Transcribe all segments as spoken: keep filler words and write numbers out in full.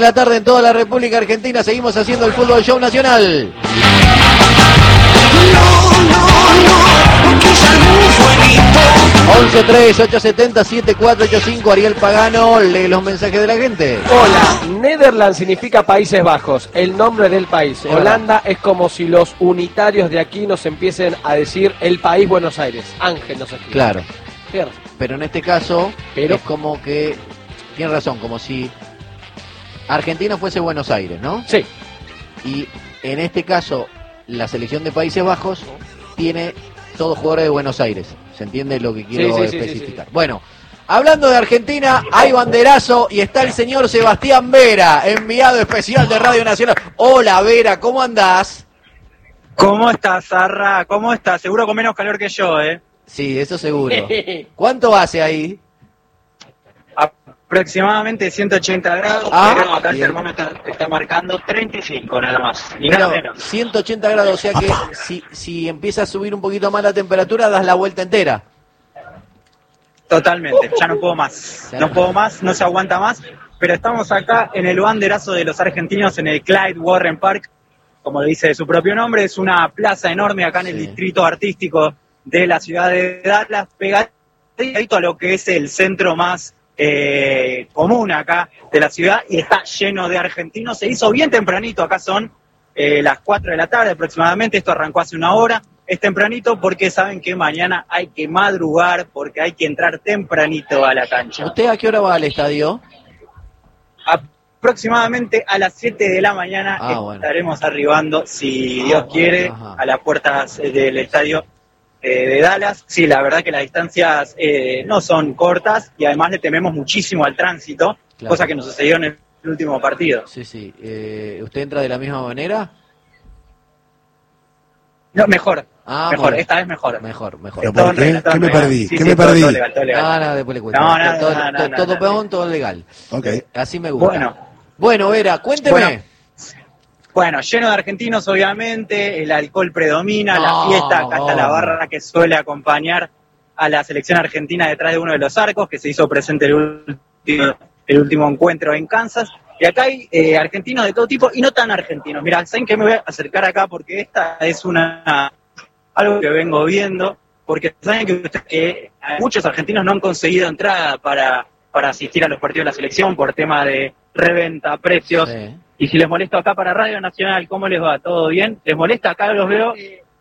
la tarde en toda la República Argentina. Seguimos haciendo el Fútbol Show Nacional. once tres ocho siete cero siete cuatro ocho cinco. Ariel Pagano lee los mensajes de la gente. Hola, Netherlands significa Países Bajos, el nombre del país. Hola. Holanda es como si los unitarios de aquí nos empiecen a decir el país Buenos Aires. Ángel nos escribe. Claro. Cierto. Pero en este caso, Pero es como que, tiene razón, como si Argentina fuese Buenos Aires, ¿no? Sí. Y en este caso, la selección de Países Bajos tiene todos jugadores de Buenos Aires. ¿Se entiende lo que quiero Sí, sí, sí, especificar? sí, sí. Bueno, hablando de Argentina, hay banderazo y está el señor Sebastián Vera, enviado especial de Radio Nacional. Hola Vera, ¿cómo andás? ¿Cómo estás, Sarra? ¿Cómo estás? Seguro con menos calor que yo, ¿eh? Sí, eso seguro. ¿Cuánto hace ahí? Aproximadamente ciento ochenta grados, Ah, pero acá el bien. termómetro está marcando treinta y cinco nada más, y Pero nada menos. ciento ochenta grados, o sea que si, si empieza a subir un poquito más la temperatura, das la vuelta entera. Totalmente, ya no puedo más, Ya no no. puedo más, no se aguanta más, pero estamos acá en el banderazo de los argentinos en el Clyde Warren Park, como dice su propio nombre, es una plaza enorme acá en el Sí. distrito artístico de la ciudad de Dallas, pegadito a lo que es el centro más eh, común acá de la ciudad, y está lleno de argentinos. Se hizo bien tempranito, acá son eh, las cuatro de la tarde aproximadamente, esto arrancó hace una hora. Es tempranito porque saben que mañana hay que madrugar, porque hay que entrar tempranito a la cancha. ¿Usted a qué hora va al estadio? Aproximadamente a las siete de la mañana Ah, bueno. estaremos arribando, si Dios quiere, Ajá. a las puertas eh, del estadio eh, de Dallas. Sí, la verdad que las distancias eh, no son cortas y además le tememos muchísimo al tránsito, Claro. cosa que nos sucedió en el último partido. Sí, sí. Eh, ¿Usted entra de la misma manera? No, mejor, Ah, mejor, bueno. esta vez mejor. Mejor, mejor. Pero Todo ¿por en qué? regla, todo ¿Qué en me regla. perdí? Sí, ¿Qué sí, me todo- perdí? todo legal, todo legal. Ah, no, después le cuento. No, no, todo, no, no, todo- no, todo no, peón, no. todo legal. Ok. Así me gusta. Bueno. Bueno, Vera, cuénteme. Bueno. Bueno, lleno de argentinos, obviamente, el alcohol predomina, No, la fiesta, acá está la no. barra que suele acompañar a la selección argentina detrás de uno de los arcos, que se hizo presente el último, el último encuentro en Kansas. Y acá hay eh, argentinos de todo tipo y no tan argentinos. Mirá, ¿saben qué? Me voy a acercar acá porque esta es una algo que vengo viendo, porque saben que, usted- que muchos argentinos no han conseguido entrada para, para asistir a los partidos de la selección por tema de reventa, precios. Sí. Y si les molesto acá para Radio Nacional, ¿cómo les va? ¿Todo bien? ¿Les molesta? Acá los veo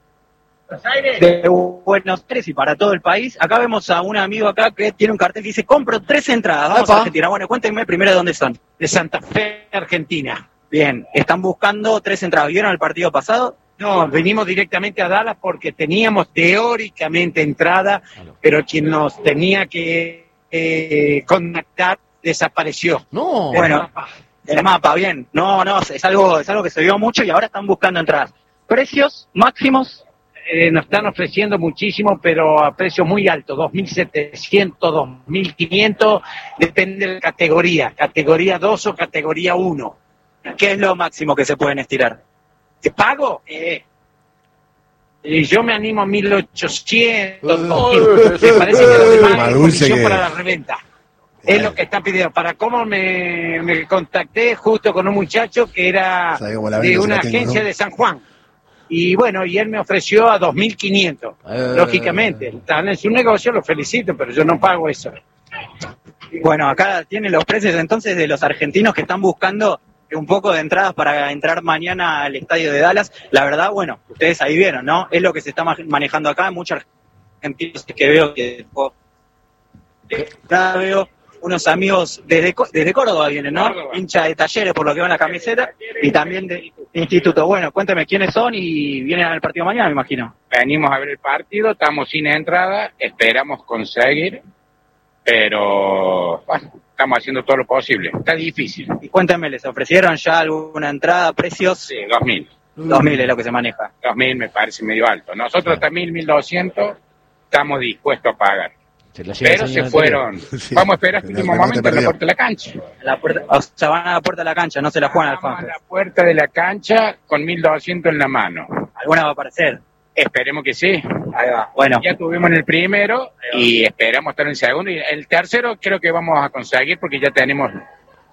de Buenos Aires y para todo el país. Acá vemos a un amigo acá que tiene un cartel que dice, compro tres entradas, vamos Epa. a Argentina. Bueno, cuéntenme primero de dónde son. De Santa Fe, Argentina. Bien, están buscando tres entradas. ¿Vieron el partido pasado? No, venimos directamente a Dallas porque teníamos teóricamente entrada, pero quien nos tenía que eh, contactar desapareció. No. Bueno, el mapa, bien. No, no, es algo, es algo que se vio mucho y ahora están buscando entradas. ¿Precios máximos? Eh, nos están ofreciendo muchísimo, pero a precios muy altos, dos mil setecientos, dos mil quinientos, depende de la categoría, categoría dos o categoría uno. ¿Qué es lo máximo que se pueden estirar? ¿Te pago? Eh, eh, yo me animo a mil ochocientos, dos mil. Me parece que lo demás Más es dulce comisión que- para la reventa. Es lo que están pidiendo. Para cómo me, me contacté justo con un muchacho que era Sabe cómo la de vendo, si una la tengo, agencia ¿no? de San Juan. Y bueno, y él me ofreció a dos mil quinientos. Eh. Lógicamente, están en su negocio, lo felicito, pero yo no pago eso. Bueno, acá tienen los precios entonces de los argentinos que están buscando un poco de entradas para entrar mañana al estadio de Dallas. La verdad, bueno, ustedes ahí vieron, ¿no? Es lo que se está ma- manejando acá. Muchos argentinos que veo que... Acá veo unos amigos desde, Co- desde Córdoba vienen, ¿no? Córdoba. Hincha de Talleres por lo que veo en la camiseta y también de Instituto. Bueno, cuéntame quiénes son y vienen al partido mañana, me imagino. Venimos a ver el partido, estamos sin entrada, esperamos conseguir, pero bueno, estamos haciendo todo lo posible. Está difícil. Y cuéntame, ¿les ofrecieron ya alguna entrada, precios? Sí, dos mil. dos mil es lo que se maneja. dos mil me parece medio alto. Nosotros hasta mil, mil doscientos estamos dispuestos a pagar. Se la lleva el Pero se señor fueron. Sí. Vamos a esperar hasta el No, último no te momento en la perdió. puerta de la cancha. La puerta, o sea, van a la puerta de la cancha, no se la juegan al Vamos a fanfest. la puerta de la cancha con mil doscientos en la mano. Alguna va a aparecer. Esperemos que sí. Ahí va. Bueno, Ya tuvimos en el primero y esperamos estar en el segundo. Y el tercero creo que vamos a conseguir porque ya tenemos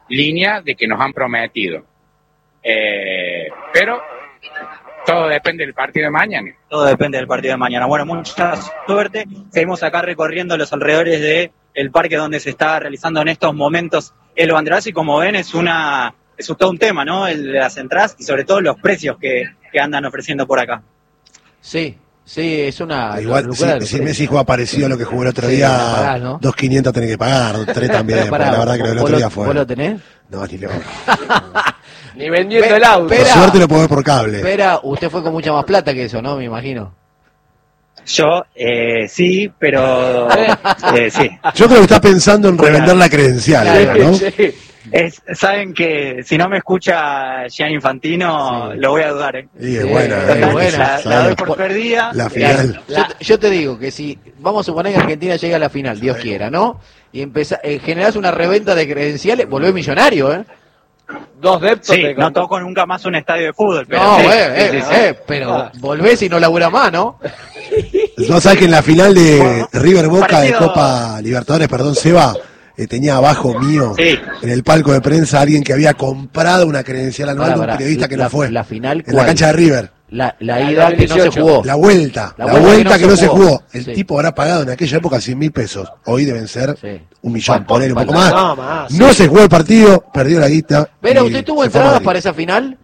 línea de que nos han prometido. Eh, pero todo depende del partido de mañana. Todo depende del partido de mañana. Bueno, mucha suerte. Seguimos acá recorriendo los alrededores de el parque donde se está realizando en estos momentos el banderazo, y como ven es una es todo un tema, ¿no? El de las entradas y sobre todo los precios que, que andan ofreciendo por acá. Sí, sí, es una... Igual, si, si Messi juega parecido a lo que jugó el otro sí, día, pagás, ¿no? dos mil quinientos tenés que pagar, tres también, pará, la verdad que el otro día fue... ¿Vos lo tenés? No, ni lo... Ni vendiendo Pe el auto. Por suerte lo puedo ver por cable. Espera, usted fue con mucha más plata que eso, ¿no? Me imagino. Yo, eh, sí, pero... Eh, sí. Yo creo que está pensando en revender la credencial, claro, ¿no? Sí. Es, saben que si no me escucha Gianni Infantino, sí. Lo voy a dudar, ¿eh? Sí, es buena, sí, es buena. La, la doy por perdida. La final. Yo, yo te digo que si vamos a suponer que Argentina llega a la final, Dios quiera, ¿no? Y empezá, eh, generás una reventa de credenciales, volvés millonario, ¿eh? Dos deptos. Sí, de... no toco nunca más un estadio de fútbol. Pero no, sí, eh, sí, eh, sí, eh, pero volvés y no labura más, ¿no? No sabes que en la final de bueno, River Boca parecido... de Copa Libertadores, perdón, Seba, eh, tenía abajo mío, sí. En el palco de prensa, alguien que había comprado una credencial anual Pará, de un pará, periodista que la, no fue. La final, en la cancha de River. La, la La ida que no se jugó. La vuelta, la, La vuelta, vuelta que no se jugó. El sí. tipo habrá pagado en aquella época cien mil pesos. Hoy deben ser Sí. un millón, Bueno, poner un bueno, poco más. no, más, No sí. se jugó el partido, perdió la guita. Pero y usted tuvo se fue a entradas Madrid. para esa final,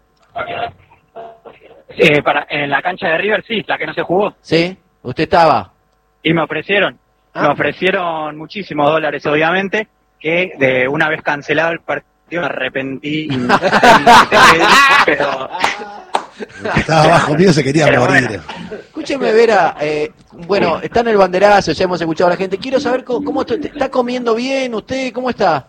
Eh, para, en la cancha de River, sí, la que no se jugó. ¿sí? ¿Usted estaba? Y me ofrecieron, Ah. me ofrecieron muchísimos dólares, obviamente, que de una vez cancelado el partido me arrepentí. pero Estaba abajo mío, se quería Pero morir. bueno. Escúcheme, Vera, eh, bueno, está en el banderazo, ya hemos escuchado a la gente. Quiero saber cómo, cómo te- te- está comiendo bien usted, ¿cómo está?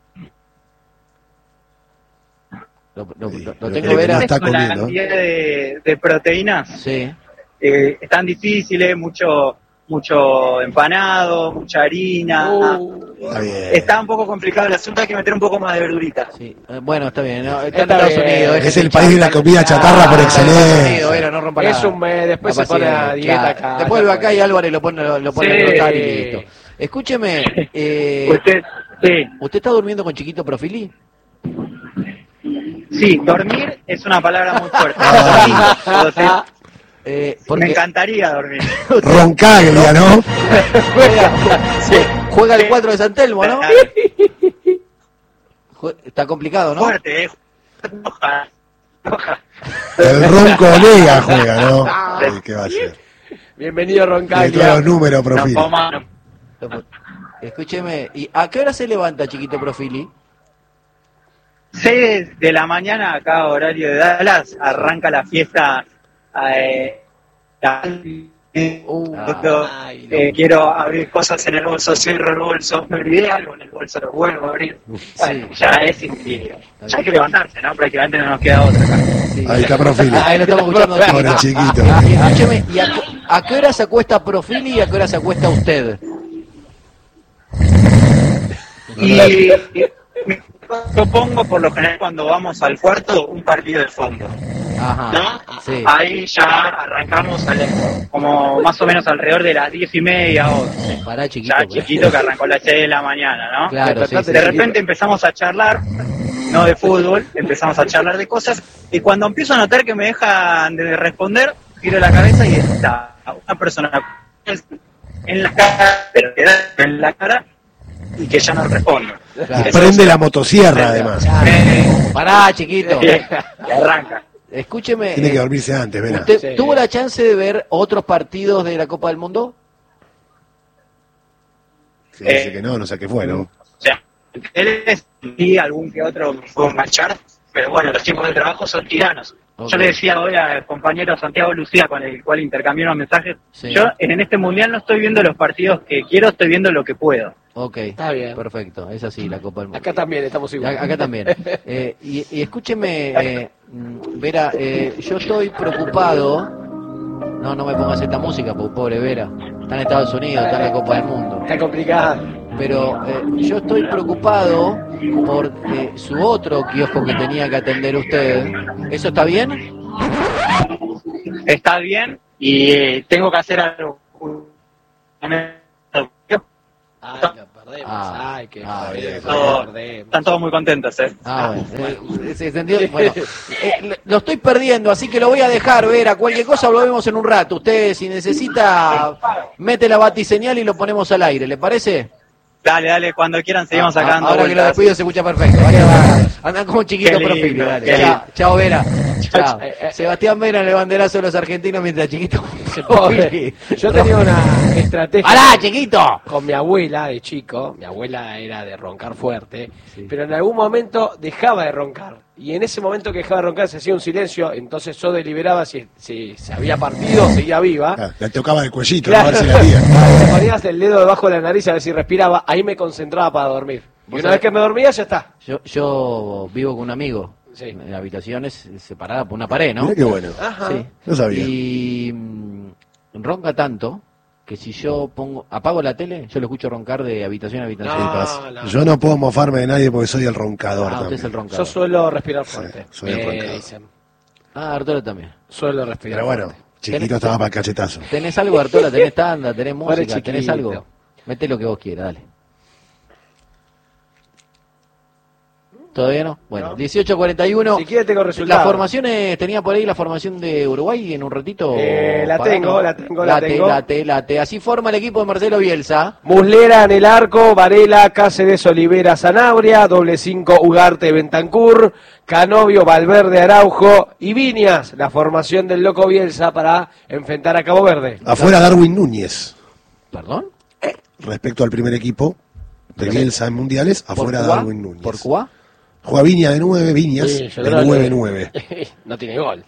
Lo, lo- Sí, lo- lo lo tengo, que Vera. no está con la comiendo. cantidad de, de proteínas Sí. eh, están difíciles, mucho mucho empanado, mucha harina. Uh, Está bien. Está un poco complicado el asunto, hay que meter un poco más de verdurita. Sí, eh, bueno, está bien. ¿no? Está en Está Estados bien. Unidos. Es déjese el país de la hinchar. comida chatarra por Ah, está en Estados excelencia. Unidos, Vera, no rompa es la- un mes, después la se pone a paciencia, dieta claro. acá. Después va acá y Álvarez lo pone, lo pone Sí. a trotar y listo. Escúcheme, eh, Usted, sí, ¿usted está durmiendo con Chiquito Profili? sí, dormir es una palabra muy fuerte. Ah. Dormir, entonces, Eh, me porque encantaría dormir. Roncaglia, ¿no? juega, juega el cuatro de San Telmo, ¿no? Jue- Está complicado, ¿no? Fuerte, ¿eh? Roja, roja. El Ronco Onega juega, ¿no? Ay, ¿qué va a ser? Bienvenido, Tiene todos Roncaglia. los números, No Profil. puedo más, no. Escúcheme, ¿y a qué hora se levanta Chiquito Profili? seis de la mañana, acá horario de Dallas, arranca la fiesta. Eh, la- eh, Uh, ay, eh, quiero abrir cosas en el bolso, cierro el bolso, me olvidé algo en el bolso, lo vuelvo a abrir. Bueno, ya es increíble. Ya hay que levantarse, ¿no? Prácticamente no nos queda otra acá. Sí. Ahí está Profili. Ahí lo estamos escuchando. Pobre Chiquito. Y escúcheme, ¿y a, qué- a qué hora se acuesta Profili y a qué hora se acuesta usted? Y, y me propongo por lo general cuando vamos al cuarto un partido de fondo, Ajá. ¿no? Sí. Ahí ya arrancamos al- como más o menos alrededor de las diez y media, once. Pará, Chiquito. Ya pues. chiquito que arrancó a las seis de la mañana, ¿no? Claro, sí, sí, De sí. repente empezamos a charlar, no de fútbol, empezamos a charlar de cosas, y cuando empiezo a notar que me dejan de responder, giro la cabeza y está una persona en la cara, pero queda en la cara, y que ya no responde. Claro. Prende la motosierra, además. Eh, Pará, Chiquito. y arranca. Escúcheme. Tiene que eh, dormirse antes, Vera. ¿Usted Sí. tuvo la chance de ver otros partidos de la Copa del Mundo? Si dice que no, no sé qué fue, ¿no? O sea, él es y algún que otro me puedo enganchar, pero bueno, los tiempos de trabajo son tiranos. Ok. Yo le decía hoy al compañero Santiago Lucía, con el cual intercambié unos mensajes, Sí. yo en, en este mundial no estoy viendo los partidos que quiero, estoy viendo lo que puedo. Ok. Está bien. Perfecto. Es así la Copa del Mundo. Acá también estamos igual. A- Acá también. Eh, y, y escúcheme, eh, mm, Vera, eh, yo estoy preocupado. No, no me pongas esta música, po- pobre Vera. Está en Estados Unidos, está en la Copa del Mundo. Está complicada. Pero eh, yo estoy preocupado por eh, su otro kiosco que tenía que atender usted. ¿Eso está bien? Está bien y eh, tengo que hacer algo. Ay, la perdí. perdemos. Ah, Ay, que ah, perdemos, todo- perdemos. Están todos muy contentos, ¿eh? Ah, bueno. Eh, se entendió. Bueno, eh, lo estoy perdiendo, así que lo voy a dejar, Vera. Cualquier cosa lo vemos en un rato. Usted, si necesita, mete la batiseñal y lo ponemos al aire. ¿Le parece? Dale, dale, cuando quieran seguimos Ah, sacando. ahora que lo vueltas. despido se escucha perfecto. Vaya, andan como chiquitos Qué lindo, profiles. Dale. qué Chao, lindo. chao, Vera. Chao. Eh, eh. Sebastián Vera en el banderazo de los argentinos mientras chiquito. Pobre. Yo tenía una estrategia. ¡Pará, chiquito! Con mi abuela de chico, mi abuela era de roncar fuerte, Sí. pero en algún momento dejaba de roncar. Y en ese momento que dejaba de roncar se hacía un silencio, entonces yo deliberaba si, si se había partido o seguía viva. Ah, le tocaba el cuellito, Claro. a ver si la tía. Te ponías el dedo debajo de la nariz a ver si respiraba, ahí me concentraba para dormir. Y ¿Vos una sabés? vez que me dormía ya está. Yo, yo vivo con un amigo. Sí. En habitaciones separadas por una pared, ¿no? Mirá qué bueno. Ajá. Sí. No sabía. Y mm, ronca tanto que si yo pongo apago la tele, yo lo escucho roncar de habitación a habitación. No, pasa. no. Yo no puedo mofarme de nadie porque soy el roncador Ah, usted también. es el Yo roncador. suelo respirar fuerte. Sí, soy el me roncador. dicen. Ah, Artola también. Suelo respirar Pero bueno, fuerte. chiquito estaba para el cachetazo. ¿Tenés algo, Artola? ¿Tenés tanda? ¿Tenés Pobre música? ¿Tenés chiquito. algo? Mete lo que vos quieras, dale. ¿Todavía no? Bueno, No. dieciocho cuarenta y uno. Si quiere tengo resultados. Las formaciones, tenía por ahí la formación de Uruguay en un ratito. Eh, la Pagano. tengo, la tengo, la Late, tengo. late, late. Así forma el equipo de Marcelo Bielsa. Muslera en el arco, Varela, Cáceres, Olivera, Sanabria, doble cinco, Ugarte, Bentancur, Canovio, Valverde, Araujo y Viñas, la formación del Loco Bielsa para enfrentar a Cabo Verde. Afuera Darwin Núñez. ¿Perdón? Respecto al primer equipo de Bielsa en mundiales, afuera ¿Por Cuá? Darwin Núñez. ¿Por Cuá? Juega Viña de nueve, Viñas Sí, yo de creo que- nueve nueve. No tiene gol.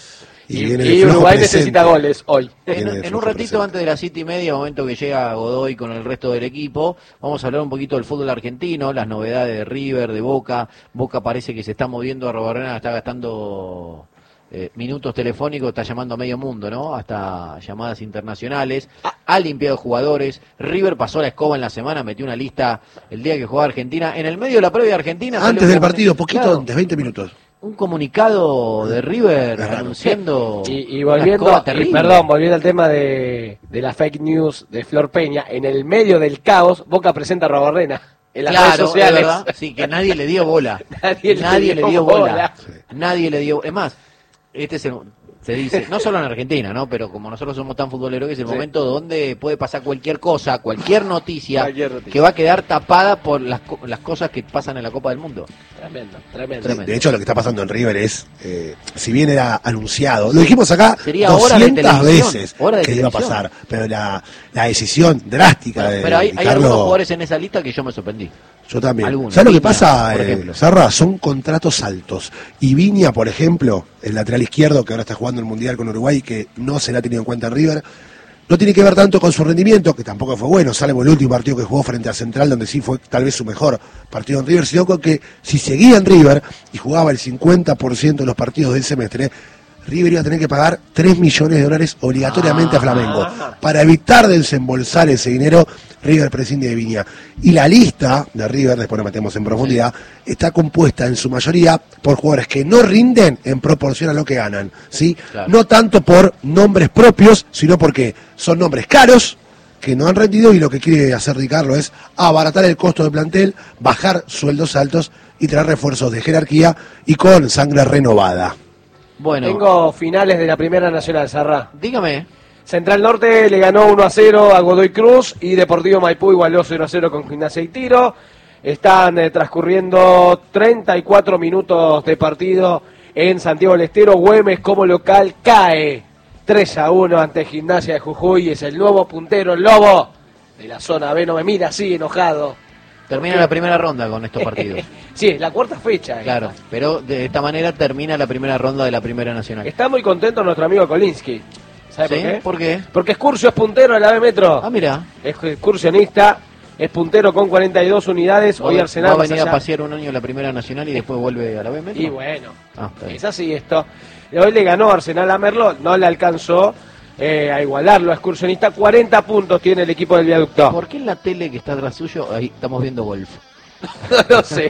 Y Y, viene y el flojo Uruguay presente. necesita goles hoy. En, Viene de en un flojo ratito presente. antes de las siete y media, momento que llega Godoy con el resto del equipo, vamos a hablar un poquito del fútbol argentino, las novedades de River, de Boca. Boca parece que se está moviendo a Arboleda, está gastando eh, minutos telefónicos, está llamando a medio mundo, ¿no? Hasta llamadas internacionales. Ha limpiado jugadores. River pasó la escoba en la semana, metió una lista el día que jugaba Argentina. En el medio de la previa de Argentina. salió Antes un del comuni- partido, poquito Claro, antes, veinte minutos. un comunicado de River Claro. anunciando Y, y una volviendo, escoba y terrible. perdón, volviendo al tema de, de la fake news de Flor Peña, en el medio del caos, Boca presenta a Robarrena en las Claro, redes sociales. es verdad. Sí, que nadie le dio bola. Nadie le nadie dio le dio bola. bola. Nadie le dio. Es más, este es el, se dice, no solo en Argentina, ¿no? Pero como nosotros somos tan futboleros, que es el Sí. momento donde puede pasar cualquier cosa, cualquier noticia, Cualquier noticia. que va a quedar tapada por las, co- las cosas que pasan en la Copa del Mundo. Tremendo, tremendo. Tremendo. De hecho, lo que está pasando en River es, eh, si bien era anunciado, lo dijimos acá Sería hora de doscientas televisión, veces hora de que iba a televisión. pasar, pero la, la decisión drástica de, Pero hay, de hay Carlos- algunos jugadores en esa lista que yo me sorprendí. Yo también. Algunos. ¿Sabes lo que Viña, pasa, por eh, ejemplo. Sarra? Son contratos altos. Y Viña, por ejemplo, el lateral izquierdo, que ahora está jugando el Mundial con Uruguay, que no se le ha tenido en cuenta en River, no tiene que ver tanto con su rendimiento, que tampoco fue bueno, salvo el último partido que jugó frente a Central, donde sí fue tal vez su mejor partido en River, sino con que si seguía en River y jugaba el cincuenta por ciento de los partidos del semestre, River iba a tener que pagar tres millones de dólares obligatoriamente Ah. a Flamengo. Para evitar desembolsar ese dinero, River prescinde de Viña. Y la lista de River, después nos metemos en profundidad, está compuesta en su mayoría por jugadores que no rinden en proporción a lo que ganan. ¿Sí? Claro. No tanto por nombres propios, sino porque son nombres caros que no han rendido, y lo que quiere hacer Ricardo es abaratar el costo del plantel, bajar sueldos altos y traer refuerzos de jerarquía y con sangre renovada. Bueno, Tengo finales de la Primera Nacional, Sarra. dígame. Central Norte le ganó uno a cero a Godoy Cruz y Deportivo Maipú igualó cero a cero con Gimnasia y Tiro. Están eh, transcurriendo treinta y cuatro minutos de partido en Santiago del Estero. Güemes como local cae tres a uno ante Gimnasia de Jujuy. Es el nuevo puntero, el Lobo de la zona B. No me mira así, enojado. Termina la primera ronda con estos partidos. Sí, es la cuarta fecha. Claro, pero de esta manera termina la primera ronda de la Primera Nacional. Está muy contento nuestro amigo Kolinsky. ¿Sabe ¿Sí? por qué? ¿Por qué? Porque Excursio es puntero de la B Metro. Ah, mira. Es excursionista, es puntero con cuarenta y dos unidades. Hoy Va Arsenal a más venir a allá- pasear un año a la Primera Nacional y después vuelve a la B Metro. Y bueno, Ah, está bien. es así esto. Hoy le ganó Arsenal a Merlo, no le alcanzó eh, a igualarlo a excursionista. cuarenta puntos tiene el equipo del viaducto. ¿Por qué en la tele que está atrás suyo, ahí estamos viendo golf? No lo sé.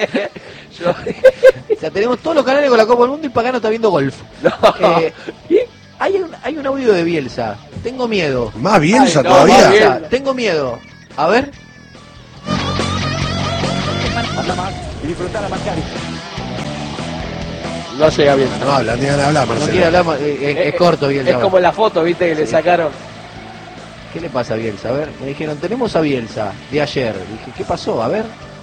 Yo- O sea, tenemos todos los canales con la Copa del Mundo y Pagano está viendo golf. No. Eh, hay, un, hay un audio de Bielsa. Tengo miedo. Más Bielsa Ay, no, todavía. más Bielsa, bien. tengo miedo. A ver. y disfrutar a Macari. No llega bien. No habla, ni ganas de hablar, No Marcelo. quiere hablar, es, es- es corto Bielsa. Es como en la foto, viste, que le Sí. sacaron. ¿Qué le pasa a Bielsa? A ver, me dijeron, tenemos a Bielsa de ayer. Dije, ¿qué pasó? A ver.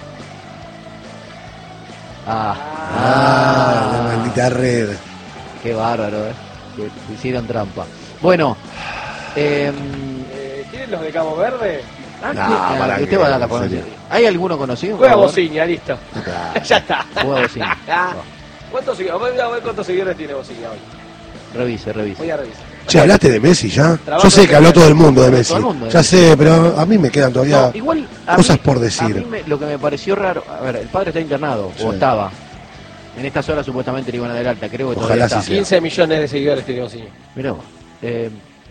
Ah, Ah, la maldita red. qué bárbaro, ¿eh? Que hicieron trampa. Bueno, eh, Eh, ¿Quieren los de Cabo Verde? ah, No, ¿qué- para usted qué, va a dar la en ponencia. serio. ¿Hay alguno conocido? Juega Por favor. Bociña, listo. Claro. Ya está. Juega Bociña. ¿Cuántos seguidores? Voy a ver cuántos seguidores tiene Bociña hoy. Revise, revise. Voy a revisar. Che, ¿hablaste de Messi ya? Trabajo Yo sé que habló en- todo el mundo de Todo Messi. el mundo, Ya eh. sé, pero a mí me quedan todavía No, igual a cosas mí- por A decir. mí me- lo que me pareció raro, a ver, el padre está internado, Sí. o estaba. En estas horas supuestamente le iban a dar alta, creo que Ojalá todavía sí está. sea. quince millones de seguidores tiene Bociña. Mirá vos, eh,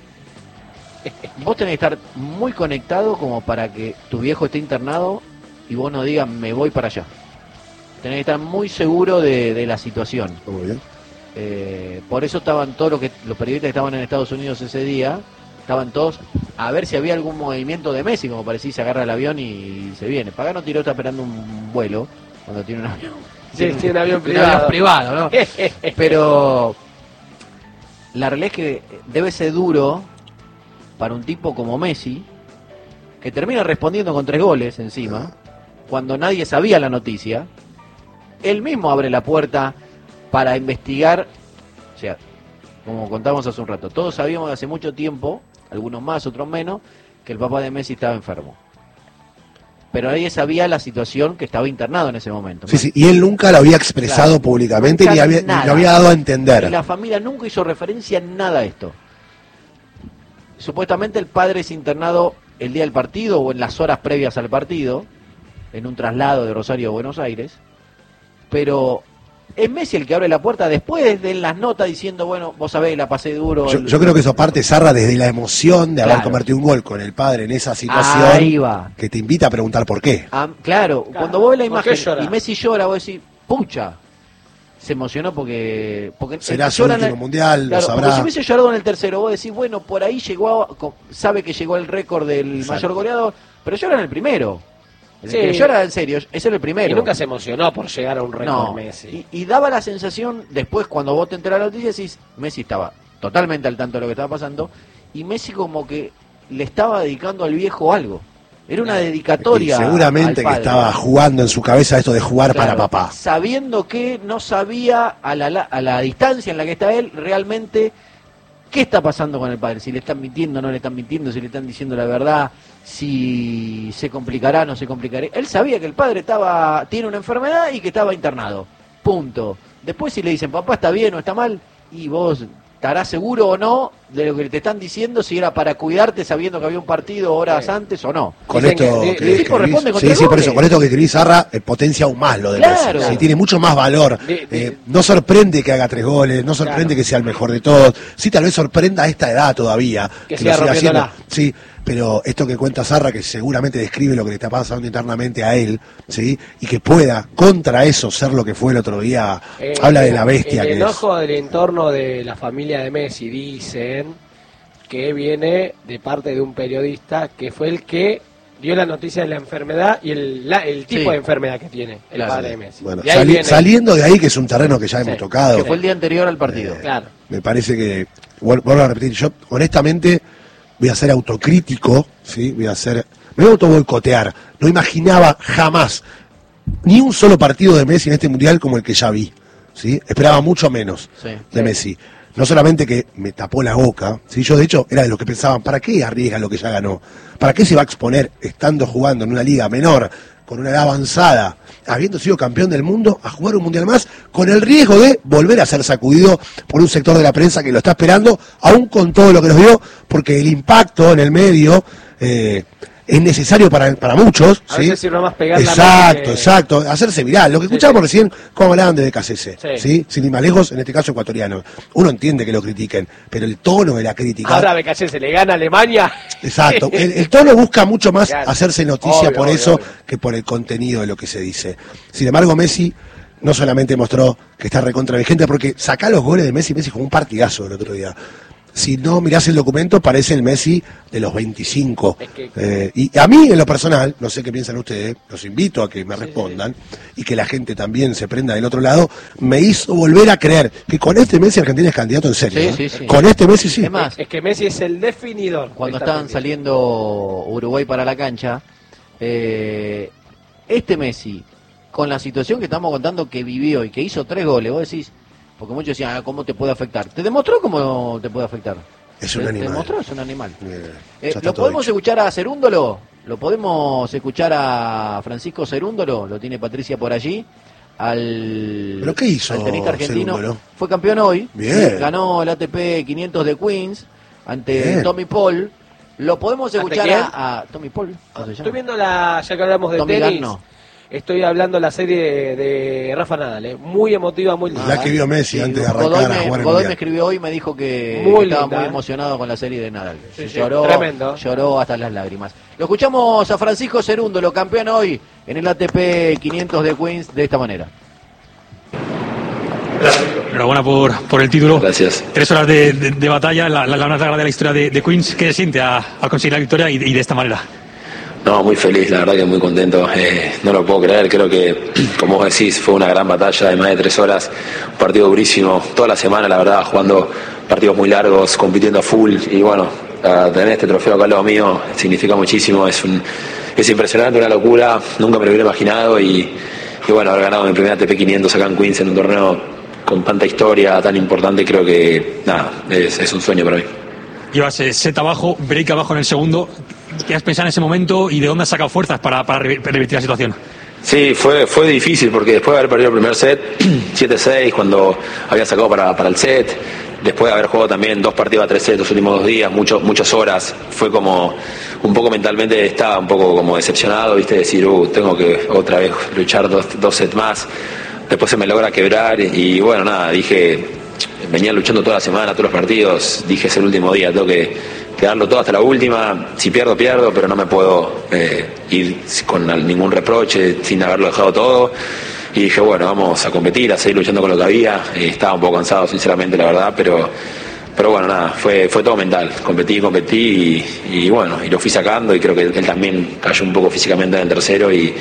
vos tenés que estar muy conectado como para que tu viejo esté internado y vos no digas me voy para allá. Tenés que estar muy seguro de, de la situación. Muy bien. Eh, por eso estaban todos los, que, los periodistas que estaban en Estados Unidos ese día, estaban todos a ver si había algún movimiento de Messi, como parecía, se agarra el avión y se viene. Pagano Tiró está esperando un vuelo cuando tiene un avión. Sí, tiene un avión Un avión privado. privado, ¿no? Pero la realidad es que debe ser duro para un tipo como Messi, que termina respondiendo con tres goles encima, cuando nadie sabía la noticia. Él mismo abre la puerta para investigar, o sea, como contamos hace un rato, todos sabíamos de hace mucho tiempo, algunos más, otros menos, que el papá de Messi estaba enfermo. Pero nadie sabía la situación, que estaba internado en ese momento. Sí, sí, y él nunca lo había expresado Claro. públicamente Nunca ni, había, ni nada. lo había dado a Y entender. la familia nunca hizo referencia en nada a esto. Supuestamente el padre es internado el día del partido o en las horas previas al partido, en un traslado de Rosario a Buenos Aires, pero es Messi el que abre la puerta después de las notas diciendo, bueno, vos sabés, la pasé duro. Yo, el- yo creo que eso parte, Sarra, desde la emoción de haber Claro. convertido un gol con el padre en esa situación, Ahí va. que te invita a preguntar por qué. Ah, claro, cuando vos ves la ¿por qué imagen llora? y Messi llora, vos decís, pucha, se emocionó porque... porque el Será que su llora en último el- mundial, Claro, lo porque sabrá. si hubiese llorado en el tercero, vos decís, bueno, por ahí llegó, a- co- sabe que llegó el récord del Exacto. mayor goleador, pero llora en el primero. El Sí. que llora en serio, es el primero. Y nunca se emocionó por llegar a un récord No, Messi. y, y daba la sensación, después cuando vos te enterás la noticia, decís, Messi estaba totalmente al tanto de lo que estaba pasando, y Messi como que le estaba dedicando al viejo algo. Era una dedicatoria. Y seguramente al que padre. estaba jugando en su cabeza esto de jugar Claro, para papá. sabiendo que no sabía a la, la- a la distancia en la que está él realmente qué está pasando con el padre, si le están mintiendo, no le están mintiendo, si le están diciendo la verdad, si se complicará, no se complicará. Él sabía que el padre estaba tiene una enfermedad y que estaba internado. Punto. Después si le dicen, papá está bien o está mal, y vos estarás seguro o no de lo que te están diciendo, si era para cuidarte sabiendo que había un partido horas Sí. antes o no. Con Dicen esto que- que, el tipo escribís- responde con sí, tres sí, por goles. eso, con esto que escribís, Sarra, eh, potencia aún más lo de Claro. Messi. Sí, tiene mucho más valor. De- de- Eh, no sorprende que haga tres goles, no sorprende Claro. que sea el mejor de todos. Sí, tal vez sorprenda a esta edad todavía. Que lo siga siga haciendo. rompiéndola. Sí, pero esto que cuenta Sarra, que seguramente describe lo que le está pasando internamente a él, ¿sí? Y que pueda, contra eso, ser lo que fue el otro día. Eh, Habla de la bestia el que es. enojo del entorno de la familia de Messi, dicen que viene de parte de un periodista que fue el que dio la noticia de la enfermedad y el, la- el tipo Sí. de enfermedad que tiene el Claro. padre de Messi. Bueno, Y ahí sali- viene- saliendo de ahí, que es un terreno que ya Sí. hemos tocado. Que fue el día anterior al partido. Eh, Claro. Me parece que, vuel- vuelvo a repetir, yo honestamente voy a ser autocrítico, ¿sí? Voy a ser, me voy a autoboicotear. No imaginaba jamás ni un solo partido de Messi en este mundial como el que ya vi, ¿sí? Esperaba mucho menos Sí. de Sí. Messi. No solamente que me tapó la boca, ¿sí? Yo de hecho era de los que pensaban, ¿para qué arriesga lo que ya ganó? ¿Para qué se va a exponer estando jugando en una liga menor, con una edad avanzada, habiendo sido campeón del mundo, a jugar un mundial más, con el riesgo de volver a ser sacudido por un sector de la prensa que lo está esperando, aún con todo lo que nos dio, porque el impacto en el medio eh, es necesario para, para muchos. A ¿sí? veces sirve más pegar la Exacto, mano que- exacto, hacerse viral. Lo que Sí, escuchábamos sí. recién, como hablaban de B K C C, Sí. ¿sí? Sin ir más lejos, en este caso ecuatoriano. Uno entiende que lo critiquen, pero el tono de la crítica... Ahora Becachel se le gana a Alemania. Exacto, el, el tono busca mucho más Claro. hacerse noticia Obvio, por obvio, eso obvio. que por el contenido de lo que se dice. Sin embargo, Messi no solamente mostró que está recontra vigente, porque saca los goles de Messi, Messi jugó un partidazo el otro día. si no mirás el documento, parece el Messi de los veinticinco. Es que- Eh, y a mí, en lo personal, no sé qué piensan ustedes, los invito a que me respondan y que la gente también se prenda del otro lado, me hizo volver a creer que con este Messi Argentina es candidato en serio. Sí, ¿eh? sí, sí. Con este Messi sí. Es más, Es que Messi es el definidor. cuando Está estaban pendiente. saliendo Uruguay para la cancha, eh, este Messi, con la situación que estamos contando que vivió y que hizo tres goles, vos decís, porque muchos decían, ah, ¿cómo te puede afectar? Te demostró cómo te puede afectar. Es un Te- animal. Te demostró, es un animal. Eh, Eh, ya está ¿Lo todo podemos hecho. escuchar a Cerúndolo? ¿Lo podemos escuchar a Francisco Cerúndolo? Lo tiene Patricia por allí. Al, ¿Pero qué hizo al tenista argentino. Cerúndolo? Fue campeón hoy. Bien. Ganó el A T P quinientos de Queens ante Bien. Tommy Paul. ¿Lo podemos ¿Ante escuchar quién? a, a Tommy Paul? ¿Cómo se llama? Estoy viendo la, ya que hablamos de Tommy tenis, Garno. estoy hablando la serie de, de Rafa Nadal, ¿eh? Muy emotiva, muy linda. La que vio Messi Sí, antes de Godoy arrancar a me- jugar el Godoy Mundial. me escribió hoy y me dijo que, Muy que estaba linda, muy ¿eh? emocionado con la serie de Nadal. Sí, sí, lloró, tremendo. lloró hasta las lágrimas. Lo escuchamos a Francisco Cerúndolo, campeón hoy en el A T P quinientos de Queens, de esta manera. Enhorabuena por, por el título. Gracias. Tres horas de, de- de batalla, la, la, la más larga de la historia de, de Queens. ¿Qué se siente a- al conseguir la victoria y, y de esta manera? No, muy feliz, la verdad que muy contento. Eh, no lo puedo creer, creo que, como vos decís, fue una gran batalla de más de tres horas. Un partido durísimo, toda la semana, la verdad, jugando partidos muy largos, compitiendo a full. Y bueno, a tener este trofeo acá al lado mío significa muchísimo. Es, un, es impresionante, una locura. Nunca me lo hubiera imaginado. Y, y bueno, haber ganado mi primera A T P quinientos acá en Queens en un torneo con tanta historia, tan importante, creo que, nada, es, es un sueño para mí. Llevas eh, set abajo, break abajo en el segundo. ¿Qué has pensado en ese momento y de dónde has sacado fuerzas para, para re- revertir la situación? Sí, fue, fue difícil porque después de haber perdido el primer set, siete seis, cuando había sacado para, para el set, después de haber jugado también dos partidos a tres sets los últimos dos días, mucho, muchas horas, fue como un poco mentalmente estaba un poco como decepcionado, viste, decir, uh, tengo que otra vez luchar dos, dos sets más. Después se me logra quebrar y bueno, nada, dije, venía luchando toda la semana, todos los partidos, dije es el último día, tengo que, que darlo todo hasta la última, si pierdo, pierdo, pero no me puedo eh, ir con ningún reproche, sin haberlo dejado todo. Y dije, bueno, vamos a competir, a seguir luchando con lo que había. Eh, estaba un poco cansado, sinceramente, la verdad, pero pero bueno, nada, fue fue todo mental. Competí, competí y, y bueno, y lo fui sacando y creo que él también cayó un poco físicamente en el tercero y,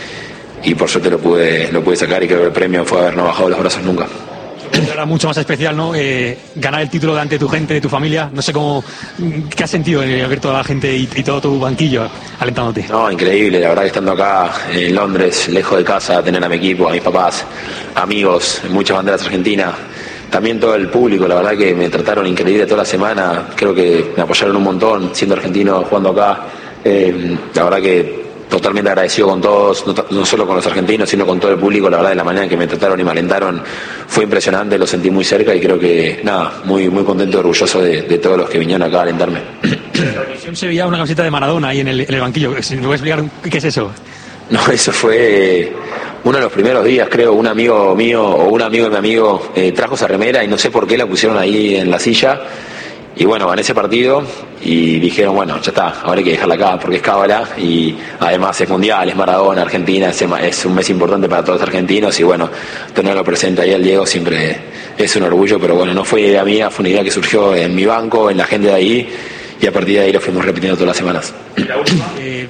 y por suerte lo pude, lo pude sacar y creo que el premio fue haber no bajado los brazos nunca. Era mucho más especial, ¿no? Eh, ganar el título delante de tu gente, de tu familia. No sé cómo, ¿qué has sentido en ver toda la gente y, y todo tu banquillo alentándote? No, increíble, la verdad que estando acá en Londres, lejos de casa, tener a mi equipo, a mis papás, amigos, muchas banderas argentinas, también todo el público, la verdad que me trataron increíble toda la semana, creo que me apoyaron un montón, siendo argentino, jugando acá, eh, la verdad que totalmente agradecido con todos, no, no solo con los argentinos, sino con todo el público, la verdad de la manera en que me trataron y me alentaron fue impresionante, lo sentí muy cerca y creo que, nada, muy muy contento y orgulloso de, de todos los que vinieron acá a alentarme. En la televisión se veía una camiseta de Maradona ahí en el, en el banquillo. Si ¿me puedes explicar qué es eso? No, eso fue uno de los primeros días, creo, un amigo mío o un amigo de mi amigo eh, trajo esa remera y no sé por qué la pusieron ahí en la silla. Y bueno, gané ese partido y dijeron, bueno, ya está, ahora hay que dejarla acá porque es cábala y además es mundial, es Maradona, Argentina, es, es un mes importante para todos los argentinos y bueno, tenerlo presente ahí al Diego siempre es un orgullo, pero bueno, no fue idea mía, fue una idea que surgió en mi banco, en la gente de ahí y a partir de ahí lo fuimos repitiendo todas las semanas. La última, eh,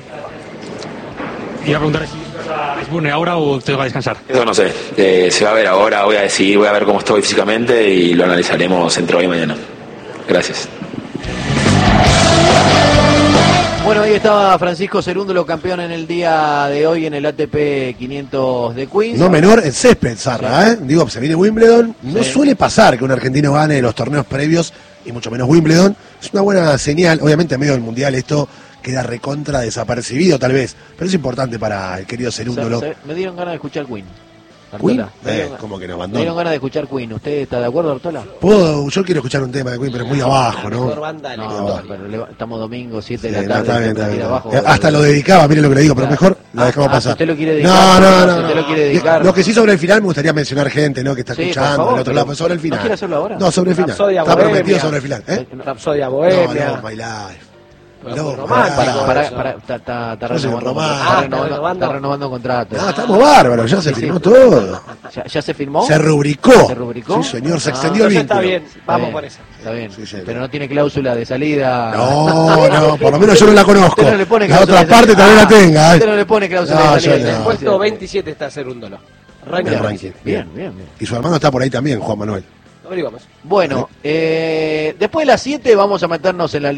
iba a preguntar si vas a Lisburne ahora o te vas a descansar. Eso no sé, eh, se va a ver ahora, voy a decidir, voy a ver cómo estoy físicamente y lo analizaremos entre hoy y mañana. Gracias. Bueno, ahí estaba Francisco Cerúndolo, campeón en el día de hoy en el A T P quinientos de Queens. No menor en césped, Zarra, ¿eh? Digo, se viene Wimbledon. No Sí. suele pasar que un argentino gane los torneos previos, y mucho menos Wimbledon. Es una buena señal. Obviamente, en medio del Mundial esto queda recontra desapercibido, tal vez. Pero es importante para el querido Cerúndolo. Se- se- me dieron ganas de escuchar Queen. ¿Queen? Artola, me Eh, dieron- como que nos me dieron abandona. ganas de escuchar Queen. ¿Usted está de acuerdo, Artola? Puedo, yo quiero escuchar un tema de Queen, pero es muy abajo, Mejor ¿no? banda del No, mundo. pero le- estamos domingo, siete Sí, de no, la tarde. está bien, se está tira bien. abajo. Eh, Hasta lo dedicaba, mire lo que le digo, pero Claro. mejor la Ah, dejamos ah, pasar. usted lo quiere dedicar, no, no, si no, usted no. lo quiere dedicar. Lo que sí sobre el final me gustaría mencionar gente, ¿no? Que está Sí, por escuchando, favor, del otro pero lado, pero sobre el ¿no final. quiere hacerlo ahora? No, sobre el final. Rapsodia Está Bohemia. prometido sobre el final, ¿eh? Rapsodia No, Bohemia. no, My Life. No, romántico Para, para, eso. para, está, está, está Yo soy renovando, romántico. está Ah, renovando, está renovando. está renovando contrato. No, estamos bárbaros, ya se Sí, firmó sí. todo. ¿Ya, ya se firmó? Se rubricó. ¿Se rubricó? Sí, señor, se Ah, extendió el Entonces vínculo. está bien, Está vamos bien, por eso. Está bien, Sí, sí. pero no tiene cláusula de salida. No, no, por lo menos yo no la conozco. Usted no le pone La cláusula otra de parte salida. también la Ah, tenga. Usted ¿eh? no le pone cláusula No, de salida. yo no. En el puesto veintisiete está Cerúndolo. Ranking. El ranking. Bien, bien, bien. Y su hermano está por ahí también, Juan Manuel. Averiguamos. Bueno, eh, después de las siete vamos a meternos en la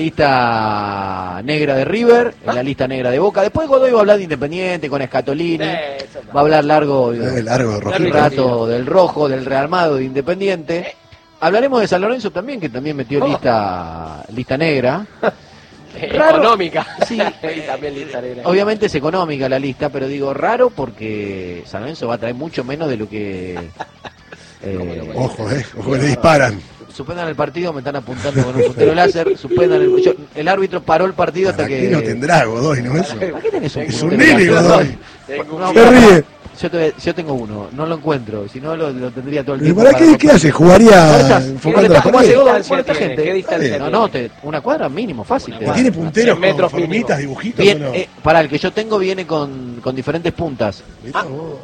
lista negra de River, en la lista negra de Boca. Después Godoy va a hablar de Independiente con Scatolini. Eh, eso no. Va a hablar largo Eh, largo, un rojito. rato del rojo, del rearmado de Independiente. Hablaremos de San Lorenzo también, que también metió Oh. lista lista negra. Eh, Raro. Económica. Sí. Y también lista negra. Obviamente es económica la lista, pero digo raro porque San Lorenzo va a traer mucho menos de lo que... eh, Ojo, eh, ojo que le disparan. suspendan el partido, me están apuntando con un puntero láser, suspendan el, yo- el árbitro paró el partido hasta ¿Para que... qué no tendrá Godoy, no eso? ¿Para qué tenés un Es un puntero nene, láser? Godoy. Tengo No, un- Se ríe. Yo, te- yo tengo uno, no lo encuentro, si no lo, lo tendría todo el ¿Y tiempo. para qué, qué hace? ¿Jugaría Ahora estás- enfocando la ¿Cómo hace pared? Godoy? distancia Bueno, esta tiene? gente. ¿Qué distancia No, no, te- una cuadra mínimo, fácil. te ¿Y da. tiene punteros cien metros con mínimo. formitas, dibujitos Bien, o no? eh, para el que yo tengo viene con, con diferentes puntas. Mirá vos.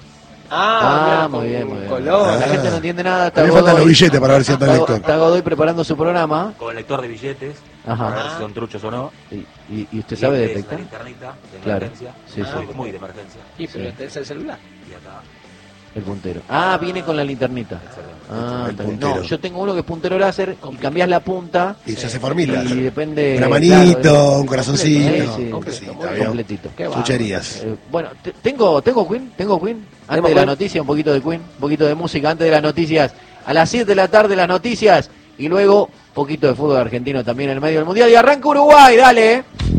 Ah, Ah, mira, muy con bien, muy bien. color. La Ah. gente no entiende nada. A Está mí me faltan Godoy- los billetes para ver si anda el está, lector. está Godoy preparando su programa. Con lector de billetes, Ajá. para ver si son truchos o no. Y, y- y usted sabe Lentes, detectar. una linternita de Claro. emergencia. Sí, muy, sí. muy de emergencia. Y pero este es el celular. Y acá, El puntero. Ah, viene con la linternita. excelente. Ah, El está bien. puntero. No, yo tengo uno que es puntero láser y cambias la punta Y se hace formitas. y depende. Una manito, claro, un corazoncito. Sí, sí, completo, Sí, muy está bien. completito. Qué va. Chucherías. Eh, bueno, te- tengo, tengo Queen, tengo Queen. Antes ¿Tenemos de la Queen? noticia, un poquito de Queen, un poquito de música antes de las noticias. A las siete de la tarde las noticias y luego un poquito de fútbol argentino también en el medio del mundial. Y arranca Uruguay, dale.